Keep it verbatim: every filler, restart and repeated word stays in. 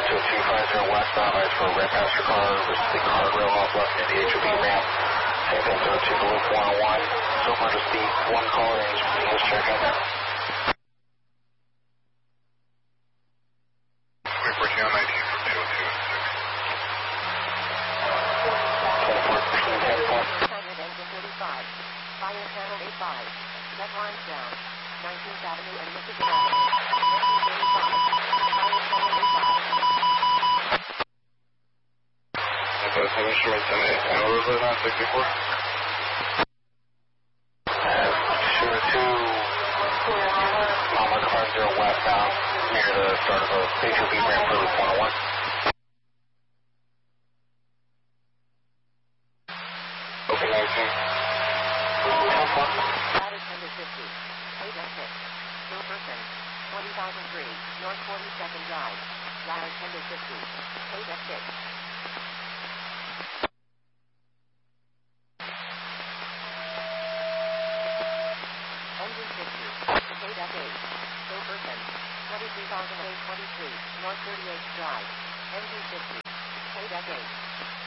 two two five zero westbound, eyes for a red passenger car, the guardrail off left near the H O V ramp. Same thing, zero two to loop one oh one. So far just the one caller range, continuous checking. Report you on nineteen from two oh two and six. thirty-five. Fire channel eight five. Red lines down. nineteenth Avenue and Michigan Avenue. nineteen thirty-five. Fire channel eight five. Okay, so instruments and and what was it on sixty-four? two two Mama car zero westbound near the start of the H O V ramp for loop one oh one. Okay, nineteen. Ladder ten to fifty. eight F six. Wilkerson. twenty thousand three. North forty-second Drive. Ladder ten to fifty. eight F six. Engine fifty. eight F eight. Wilkerson. twenty-three thousand eight twenty-three. North thirty-eighth Drive. Engine fifty. eight F eight.